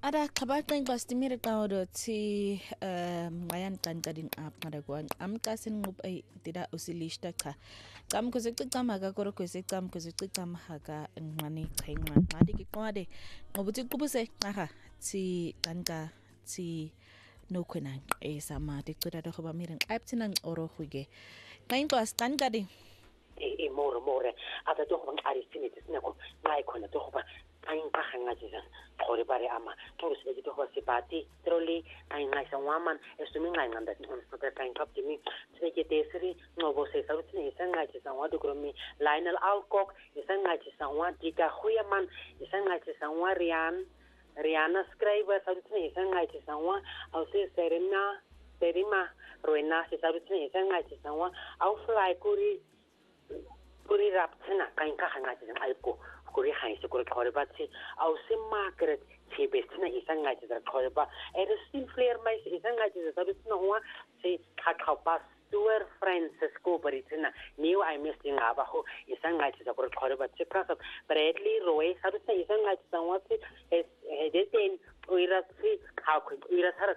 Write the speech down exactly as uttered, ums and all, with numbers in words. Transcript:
Ada xabaqeng bastimire qawdo ti um ngayan qanqadin ap ngada kwan am qasin ngub ay tida usilishta cha qam kuze qama ka koro kuze qam kuze qama haka ngani qenga ngadi ki qwade ngobuti qubuse aha ti qanqa ti no kwenang e sama dikura do khoba miren aptinan oro huge qain qas qanqadi e e more more ada do khoba ari sinite sinako ngai khona do khoba aing pa hanga jizan khore bare ama to se to ho sipati troli aing ngai sawaman esumi ngai nganda on sota kain kap timi se ke tesri no bo se sabu tini sanga chi sawa do kromi Lionel Alcock sanga chi sawa dika huyaman sanga chi sawa rian riana scriber sabu tini sanga chi sawa au se serena serima roena se sabu tini sanga chi sawa au fly kuri kuri rap tsena kain ka hanga jizan alko kuri hain se kuri khore ba chi au se market che bestina isanga chi da khore ba er still flare mai isanga chi da bisna huwa se kha kha pas tour Francisco baritina new I missing aba ho isanga chi da kuri khore ba chi prasab Bradley Roy sabisna isanga chi da wa se he he den uira si kha khu uira